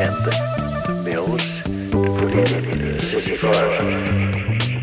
and the mills to put it in the city forest.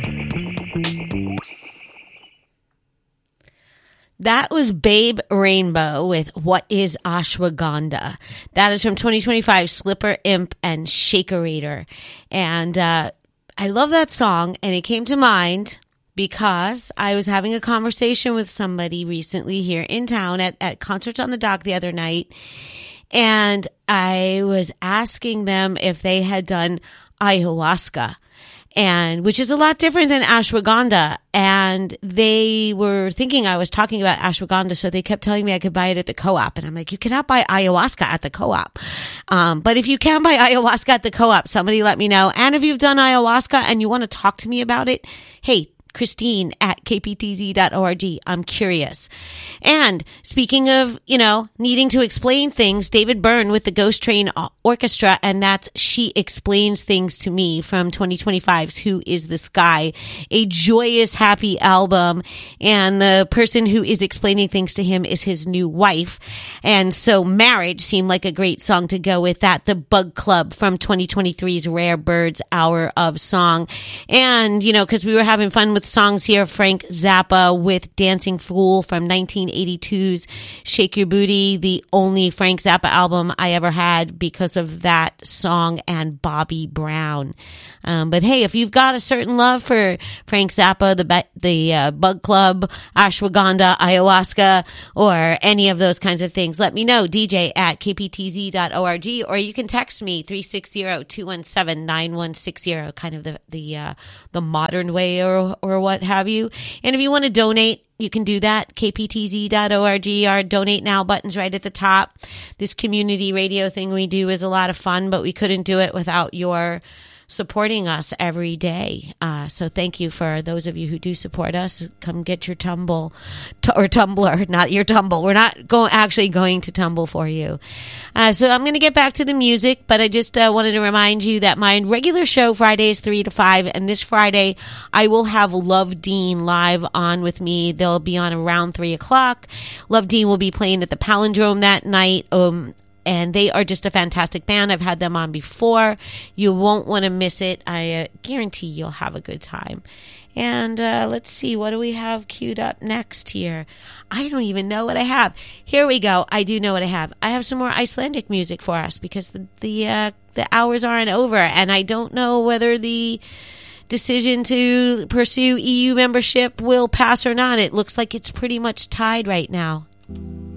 That was Babe Rainbow with What is Ashwagandha. That is from 2025 Slipper Imp and Shakerator. And I love that song, and it came to mind because I was having a conversation with somebody recently here in town at Concerts on the Dock the other night, and I was asking them if they had done ayahuasca, and which is a lot different than ashwagandha. And they were thinking I was talking about ashwagandha, so they kept telling me I could buy it at the co-op. And I'm like, you cannot buy ayahuasca at the co-op. But if you can buy ayahuasca at the co-op, somebody let me know. And if you've done ayahuasca and you want to talk to me about it, hey, Christine at kptz.org. I'm curious. And speaking of, needing to explain things, David Byrne with the Ghost Train Orchestra, and that's She Explains Things to Me from 2025's Who Is This Guy? A joyous, happy album. And the person who is explaining things to him is his new wife. And so Marriage seemed like a great song to go with that. The Bug Club from 2023's Rare Birds Hour of Song. And, because we were having fun with songs here, Frank Zappa with Dancing Fool from 1982's Shake Your Booty, the only Frank Zappa album I ever had because of that song, and Bobby Brown. But hey, if you've got a certain love for Frank Zappa, the Bug Club, ashwagandha, ayahuasca, or any of those kinds of things, let me know. DJ at kptz.org, or you can text me 360-217-9160, kind of the modern way or what have you. And if you want to donate, you can do that. kptz.org. Our donate now button's right at the top. This community radio thing we do is a lot of fun, but we couldn't do it without your supporting us every day. So thank you for those of you who do support us. Come get your tumble or tumbler, not your tumble. We're not actually going to tumble for you. So I'm going to get back to the music, but I just wanted to remind you that my regular show Friday is 3 to 5, and this Friday I will have Love Dean live on with me. They'll be on around 3 o'clock. Love Dean will be playing at the Palindrome that night. And they are just a fantastic band. I've had them on before. You won't want to miss it. I guarantee you'll have a good time. And let's see, what do we have queued up next here? I don't even know what I have. Here we go. I do know what I have. I have some more Icelandic music for us because the hours aren't over, and I don't know whether the decision to pursue EU membership will pass or not. It looks like it's pretty much tied right now.